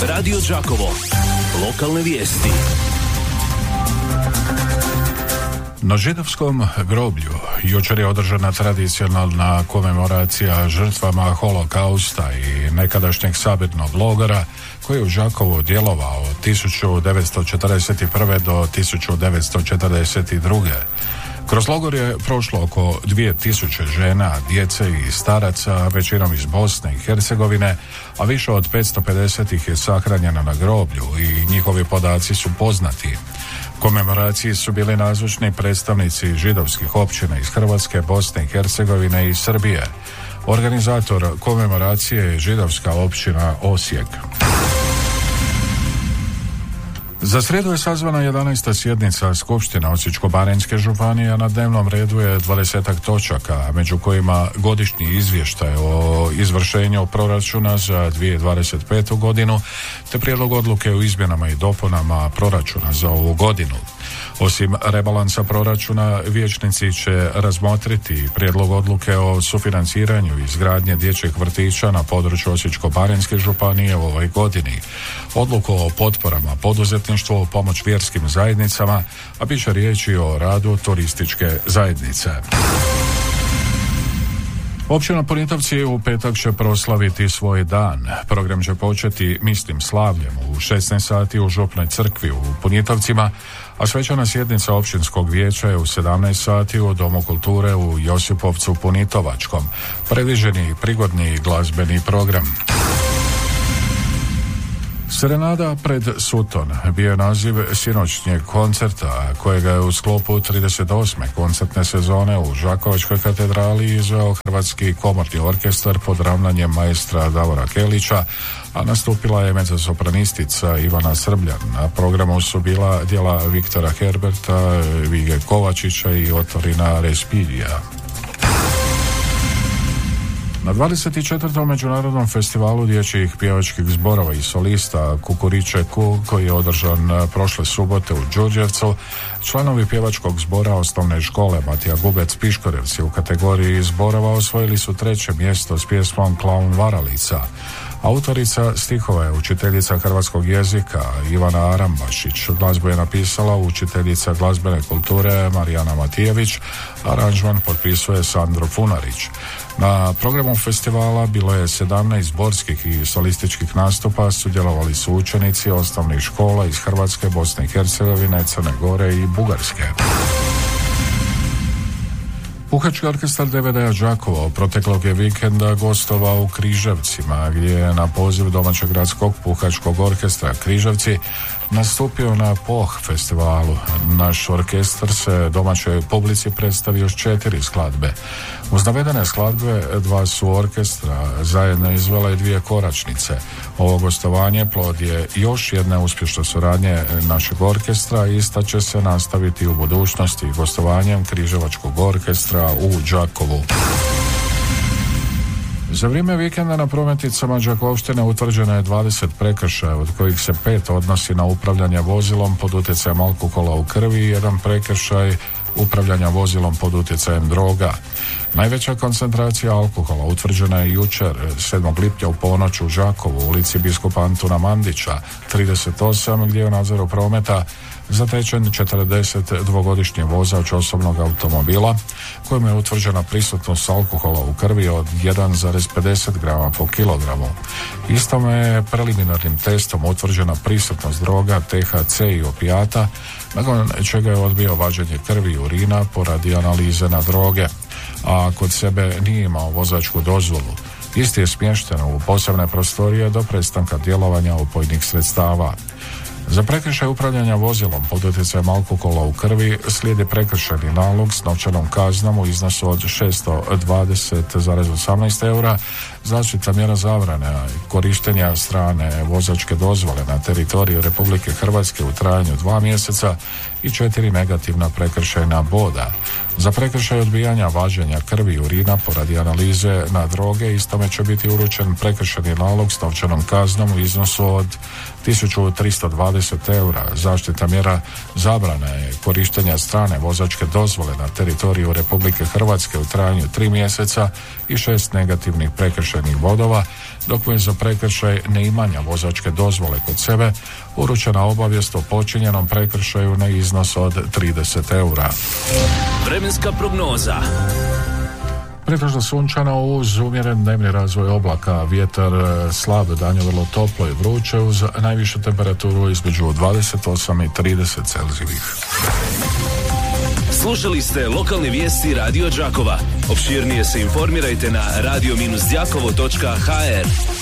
Radio Đakovo. Lokalne vijesti. Na židovskom groblju jučer je održana tradicionalna komemoracija žrtvama holokausta i nekadašnjeg sabirnog logora koji je u Đakovu djelovao od 1941. do 1942. Kroz logor je prošlo oko 2000 žena, djece i staraca, većinom iz Bosne i Hercegovine, a više od 550 ih je sahranjeno na groblju i njihovi podaci su poznati. Komemoraciji su bili nazočni predstavnici židovskih općina iz Hrvatske, Bosne i Hercegovine i Srbije. Organizator komemoracije je židovska općina Osijek. Za srijedu je sazvana 11. sjednica Skupština Osječko-baranjske županije, a na dnevnom redu je 20 točaka, među kojima godišnji izvještaj o izvršenju proračuna za 2025. godinu, te prijedlog odluke o izmjenama i dopunama proračuna za ovu godinu. Osim rebalansa proračuna, vijećnici će razmotriti prijedlog odluke o sufinanciranju izgradnje dječjih vrtića na području Osječko-baranjske županije u ovoj godini, odluku o potporama poduzetništvu, pomoć vjerskim zajednicama, a bit će riječi o radu turističke zajednice. Općina Punitovci u petak će proslaviti svoj dan. Program će početi mislim slavljem u 16 sati u Župnoj crkvi u Punitovcima, a svečana sjednica općinskog vijeća je u 17 sati u Domu kulture u Josipovcu Punitovačkom. Predviđeni prigodni glazbeni program. Serenada pred Suton bio je naziv sinoćnjeg koncerta kojega je u sklopu 38. koncertne sezone u Žakovačkoj katedrali izveo Hrvatski komorni orkestar pod ravnanjem maestra Davora Kelića, a nastupila je mezzosopranistica Ivana Srbljan. Na programu su bila djela Viktora Herberta, Vige Kovačića i Otorina Respirija. Na 24. međunarodnom festivalu dječjih pjevačkih zborova i solista Kukuriće Ku, koji je održan prošle subote u Đurđevcu, članovi pjevačkog zbora osnovne škole Matija Gubec Piškorevci u kategoriji zborova osvojili su 3. mjesto s pjesmom Klaun Varalica. Autorica stihova je učiteljica hrvatskog jezika Ivana Arambašić. Glazbu je napisala učiteljica glazbene kulture Marijana Matijević, aranžman potpisuje Sandro Funarić. Na programu festivala bilo je 17 zborskih i solističkih nastupa, sudjelovali su učenici osnovnih škola iz Hrvatske, Bosne i Hercegovine, Crne Gore i Bugarske. Puhački orkestar DVD-a Đakovo proteklog je vikenda gostovao u Križevcima, gdje je na poziv domaćeg gradskog puhačkog orkestra Križevci nastupio na POH festivalu. Naš orkestar se domaćoj publici predstavio s 4 skladbe. Uz navedene skladbe 2 su orkestra zajedno izvela i 2 koračnice. Ovo gostovanje plod je još jedne uspješne suradnje našeg orkestra i ista će se nastaviti u budućnosti gostovanjem Križevačkog orkestra u Đakovu. Za vrijeme vikenda na prometnicama Đakovštine utvrđeno je 20 prekršaja, od kojih se 5 odnosi na upravljanje vozilom pod utjecajem alkohola u krvi i 1 prekršaj upravljanja vozilom pod utjecajem droga. Najveća koncentracija alkohola utvrđena je jučer 7. lipnja u ponoć u Đakovu, u ulici biskupa Antuna Mandića 38, gdje je u nadzoru prometa zatečen 42-godišnji vozač osobnog automobila kojem je utvrđena prisutnost alkohola u krvi od 1,50 grama po kilogramu. Istome je preliminarnim testom utvrđena prisutnost droga, THC i opijata, nakon čega je odbio vađenje krvi i urina poradi analize na droge, a kod sebe nije imao vozačku dozvolu. Isti je smješten u posebne prostorije do prestanka djelovanja opojnih sredstava. Za prekršaj upravljanja vozilom pod utjecajem alkohola u krvi slijedi prekršajni nalog s novčanom kaznom u iznosu od 620,18 eura, zaštita mjera zabrane korištenja strane vozačke dozvole na teritoriju Republike Hrvatske u trajanju 2 mjeseca i 4 negativna prekršajna boda. Za prekršaj odbijanja vađenja krvi i urina poradi analize na droge istome će biti uručen prekršajni nalog s novčanom kaznom u iznosu od 1320 eura. Zaštita mjera zabrane korištenja strane vozačke dozvole na teritoriju Republike Hrvatske u trajanju 3 mjeseca i 6 negativnih prekršajnih bodova. dok mu je za prekršaj neimanja vozačke dozvole kod sebe uručena obavijest o počinjenom prekršaju na iznos od 30 eura. Vremenska prognoza. Pretežno sunčano uz umjeren dnevni razvoj oblaka, vjetar slab, dan je vrlo toplo i vruće uz najvišu temperaturu između 28 i 30 Celzijevih. Slušali ste lokalne vijesti Radio Đakova. Opširnije se informirajte na radio-đakovo.hr.